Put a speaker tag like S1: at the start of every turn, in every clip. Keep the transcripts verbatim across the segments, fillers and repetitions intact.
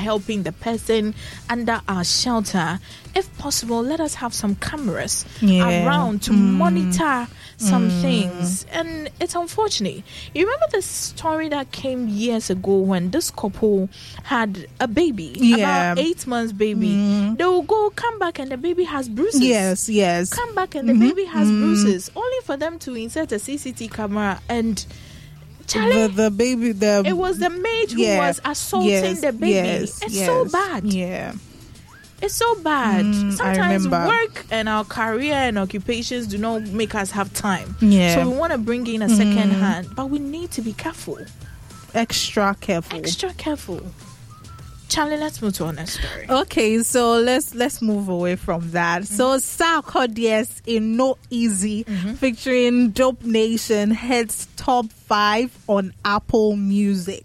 S1: helping the person under our shelter. If possible, let us have some cameras
S2: yeah.
S1: around to mm. monitor some mm. things. And it's unfortunate. You remember the story that came years ago when this couple had a baby,
S2: yeah.
S1: about eight months baby. Mm. They will go, come back, and the baby has bruises.
S2: Yes, yes.
S1: Come back, and the mm-hmm. baby has mm. bruises. Only for them to insert a C C T V camera and... Charlie,
S2: the, the baby, the
S1: it was the maid who
S2: yeah,
S1: was assaulting
S2: yes,
S1: the baby.
S2: Yes,
S1: it's
S2: yes,
S1: so bad.
S2: Yeah.
S1: It's so bad.
S2: Mm,
S1: Sometimes work and our career and occupations do not make us have time.
S2: Yeah.
S1: So we want to bring in a
S2: mm.
S1: second hand, but we need to be careful.
S2: Extra careful.
S1: Extra careful. Charlie, let's move to our next story.
S2: Okay, so let's let's move away from that. Mm-hmm. So Sarkodie in No Easy mm-hmm. featuring Dope Nation hits top five on Apple Music.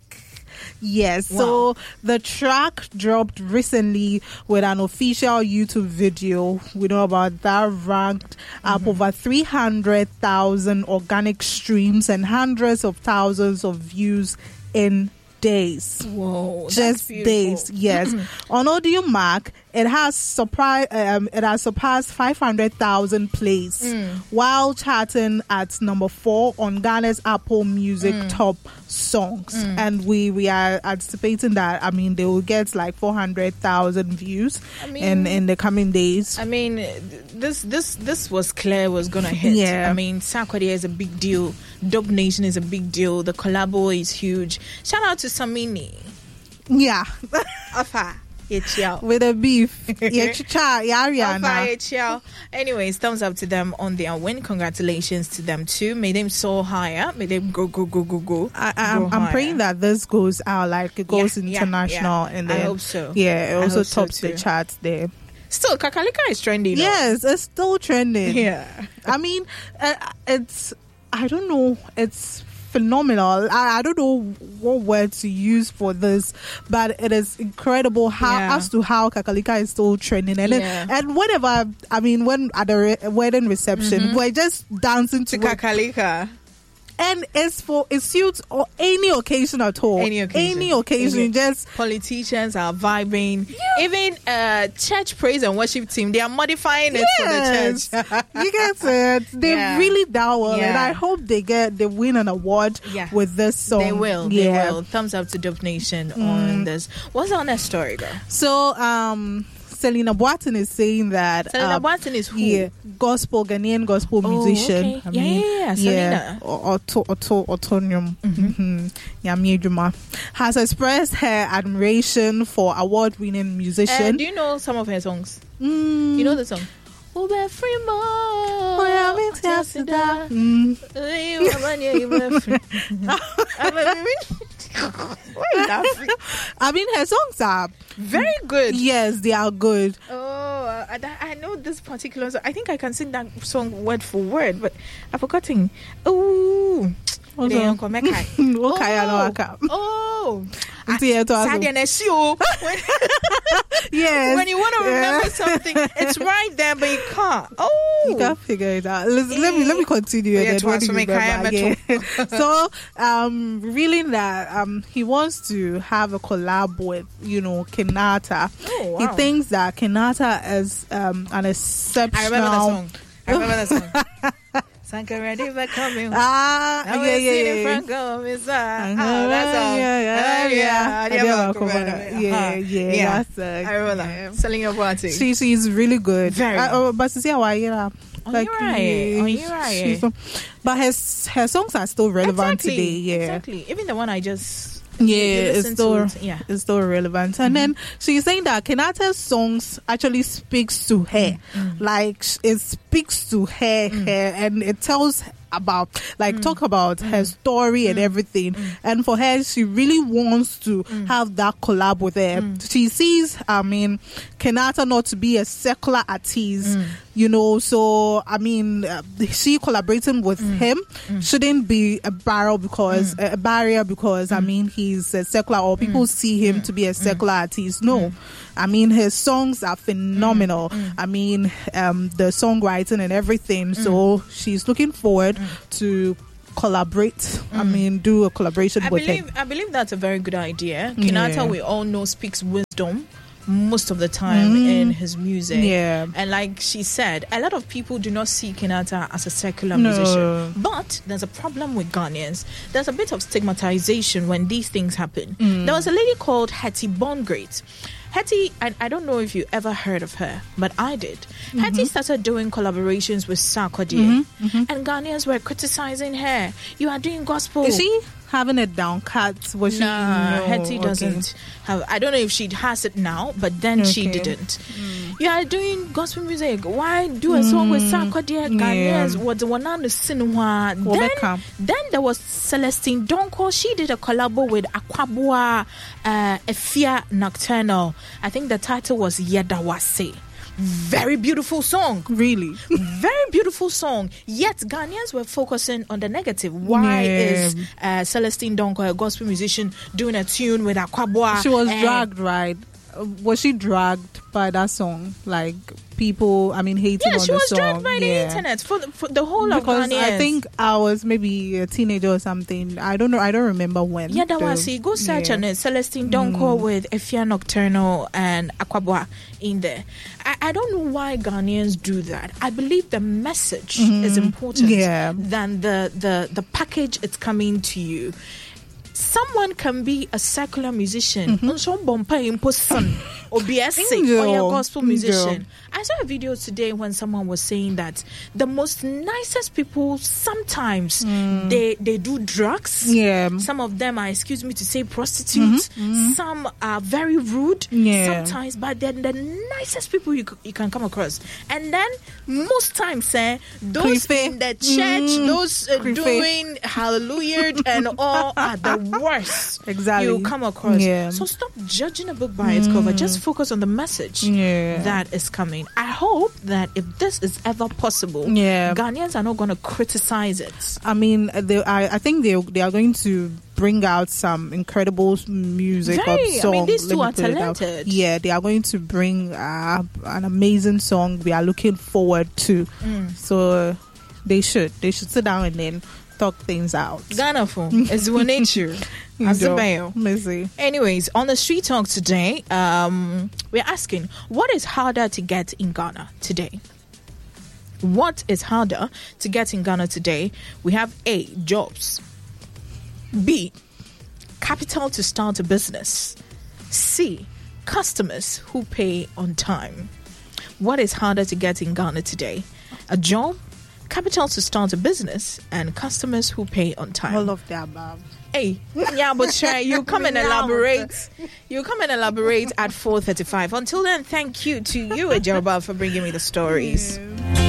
S2: Yes, wow. So the track dropped recently with an official YouTube video. We know about that, ranked mm-hmm. up over three hundred thousand organic streams and hundreds of thousands of views in days.
S1: Whoa,
S2: just days. Yes. On Audiomack, it has surprised. Um, it has surpassed five hundred thousand plays, mm. while charting at number four on Ghana's Apple Music mm. top songs. Mm. And we we are anticipating that. I mean, they will get like four hundred thousand views I mean, in in the coming days.
S1: I mean, this this this was clear was gonna hit.
S2: Yeah.
S1: I mean, Sarkodie is a big deal. Dope Nation is a big deal. The collabo is huge. Shout out to Samini.
S2: Yeah.
S1: Afa.
S2: With a beef. Yeah, chicha, yeah, Ariana.
S1: Anyways, thumbs up to them on their win. Congratulations to them too. May them soar higher. May them go, go, go, go, go.
S2: I, I, go I'm, I'm praying that this goes out, like it goes yeah, international. Yeah, yeah. And then,
S1: I hope so.
S2: Yeah, it also tops
S1: so
S2: the charts there.
S1: Still, Kakalika is trending.
S2: Yes, it's still trending.
S1: Yeah.
S2: I mean, uh, it's, I don't know, it's phenomenal. I, I don't know what word to use for this, but it is incredible how yeah. as to how Kakalika is still trending. And
S1: yeah.
S2: then, and whenever, I mean, when at the re- wedding reception, mm-hmm. we're just dancing to,
S1: to Kakalika.
S2: And it's for it suits or any occasion at all.
S1: Any occasion.
S2: Any occasion. Any. Just
S1: politicians are vibing. Yeah. Even uh, church praise and worship team, they are modifying it
S2: yes.
S1: for the church.
S2: You get it. They yeah. really done well, yeah. and I hope they get they win an award yeah. with this song.
S1: They will.
S2: Yeah.
S1: They will. Thumbs up to Dope Nation mm. on this. What's our next story, girl?
S2: So, um. Selena Boateng is saying that
S1: Selena
S2: um,
S1: Boateng is who?
S2: Yeah, gospel Ghanaian gospel
S1: oh,
S2: musician.
S1: Okay.
S2: I
S1: yeah,
S2: mean,
S1: yeah, yeah, Selena.
S2: Yeah, Auto, Auto, Autonium. Mm-hmm. Mm-hmm. Has expressed her admiration for award-winning musician.
S1: Uh, do you know some of her songs?
S2: Mm.
S1: You know the song? Ube free mo.
S2: I mean, her songs are
S1: very good.
S2: Yes, they are good.
S1: Oh, I, I know this particular song. I think I can sing that song word for word, but I've forgotten. Ooh.
S2: Oh,
S1: oh,
S2: oh. Yes.
S1: When you want to remember yeah. something, it's right there, but you can't. Oh,
S2: you can't figure it out. Let, let me let me continue.
S1: Yeah,
S2: then when you so, um, revealing that um he wants to have a collab with you know Kenyatta.
S1: Oh, wow.
S2: He thinks that Kenyatta is um an exceptional.
S1: I remember that song. I remember that song. Sankara Diva coming.
S2: Ah, yeah, yeah, yeah.
S1: yeah. Oh, that's all.
S2: Yeah, yeah,
S1: yeah.
S2: Yeah, yeah, yeah.
S1: yeah.
S2: That's, uh,
S1: I remember that. Selling your party.
S2: She, she's really good.
S1: Very.
S2: Uh, oh, but see how I hear
S1: like, oh, you're right. Oh, you're right.
S2: So, but her, her songs are still relevant
S1: exactly.
S2: today. Yeah.
S1: Exactly. Even the one I just...
S2: Yeah, it's still
S1: it. Yeah.
S2: it's still relevant. And mm-hmm. then she's saying that Kenyatta's songs actually speaks to her, mm-hmm. like it speaks to her, mm-hmm. her, and it tells about like mm. talk about mm. her story mm. and everything mm. and for her she really wants to mm. have that collab with her. mm. She sees I mean Kenyatta not to be a secular artist, mm. you know, so I mean uh, she collaborating with mm. him mm. shouldn't be a barrier because mm. a barrier because mm. I mean he's a secular or people mm. see him mm. to be a secular mm. artist. No, mm. I mean his songs are phenomenal. mm. I mean um the songwriting and everything, mm. so she's looking forward mm. to collaborate. Mm. I mean, do a collaboration
S1: I
S2: with
S1: believe,
S2: him.
S1: I believe that's a very good idea. Kinata,
S2: Yeah.
S1: we all know, speaks wisdom most of the time
S2: Mm.
S1: in his music.
S2: Yeah.
S1: And like she said, a lot of people do not see Kinata as a secular
S2: No.
S1: musician. But there's a problem with Ghanaians. There's a bit of stigmatization when these things happen.
S2: Mm.
S1: There was a lady called Hetty Bongreat. Hetty, I, I don't know if you ever heard of her, but I did. Mm-hmm. Hetty started doing collaborations with Sarkodie,
S2: Mm-hmm, mm-hmm.
S1: and Ghanaians were criticizing her. You are doing gospel.
S2: Is she having it down cut? Was
S1: Nah,
S2: she? No,
S1: Hetty
S2: okay.
S1: doesn't have. I don't know if she has it now, but then she
S2: Okay.
S1: didn't. Mm. You are doing gospel music. Why do a song with Sarkodie? Ghanaians, what the one on the cinema? Then,
S2: Rebecca.
S1: then there was Celestine Donko. She did a collabo with Aquabua, uh, Efia Nocturnal. I think the title was Yedawase. Very beautiful song.
S2: Really?
S1: Very beautiful song. Yet Ghanaians were focusing on the negative. Why
S2: Yeah.
S1: is uh, Celestine Donko, a gospel musician, doing a tune with Aquabua?
S2: She was
S1: and-
S2: dragged, right? Uh, Was she dragged by that song? Like people, I mean, hating
S1: Yeah,
S2: on
S1: she
S2: the
S1: was
S2: song.
S1: dragged by the
S2: Yeah.
S1: internet for the, for the whole
S2: Because
S1: of Ghanaians.
S2: I think I was maybe a teenager or something. I don't know. I don't remember when.
S1: Yeah, that
S2: though.
S1: was it. Go search
S2: Yeah.
S1: on it. Celestine Donko with Efia Nocturnal and Aquabua in there. I, I don't know why Ghanaians do that. I believe the message is important
S2: Yeah.
S1: than the, the, the package it's coming to you. Someone can be a secular musician, also bompa impo son, or be a sick, or a
S2: Girl,
S1: gospel
S2: girl.
S1: musician. I saw a video today when someone was saying that the most nicest people sometimes they they do drugs.
S2: Yeah.
S1: Some of them are, excuse me to say, prostitutes. Some are very rude.
S2: Yeah.
S1: Sometimes, but they're the nicest people you c- you can come across. And then most times, eh, those
S2: Creepy.
S1: in the church,
S2: Mm,
S1: those uh,
S2: creepy.
S1: doing hallelujah and all are the worst
S2: Exactly.
S1: you come across.
S2: Yeah.
S1: So stop judging a book by its cover. Just focus on the message
S2: Yeah.
S1: that is coming. I hope that if this is ever possible,
S2: Yeah.
S1: Ghanaians are not going to criticize it.
S2: I mean, they, I, I think they they are going to bring out some incredible music
S1: Very.
S2: of
S1: I
S2: songs.
S1: mean, these
S2: Let
S1: two
S2: me
S1: are
S2: put it out.
S1: talented.
S2: Yeah, they are going to bring uh, an amazing song. We are looking forward to. So uh, they should they should sit down and then talk things out.
S1: Ghana for is one nature. As a bail.
S2: Missy.
S1: Anyways, on the street talk today, um, we're asking, what is harder to get in Ghana today? What is harder to get in Ghana today? We have A, jobs. B, capital to start a business. C, customers who pay on time. What is harder to get in Ghana today? A job, capital to start a business, and customers who pay on time.
S2: All of the above.
S1: Hey, yeah, but try. You come and elaborate. You come and elaborate at four thirty-five. Until then, thank you to you, Ejoba, for bringing me the stories.
S2: Yeah.